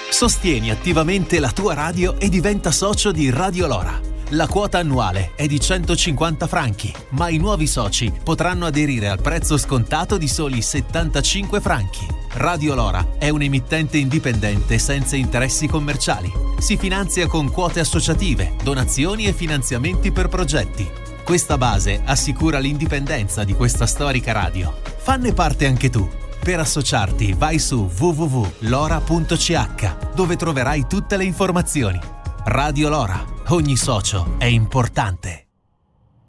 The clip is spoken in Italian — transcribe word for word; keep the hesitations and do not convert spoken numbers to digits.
Sostieni attivamente la tua radio e diventa socio di Radio Lora. La quota annuale è di centocinquanta franchi, ma i nuovi soci potranno aderire al prezzo scontato di soli settantacinque franchi. Radio Lora è un emittente indipendente senza interessi commerciali. Si finanzia con quote associative, donazioni e finanziamenti per progetti. Questa base assicura l'indipendenza di questa storica radio. Fanne parte anche tu. Per associarti vai su w w w punto lora punto c h, dove troverai tutte le informazioni. Radio Lora, ogni socio è importante.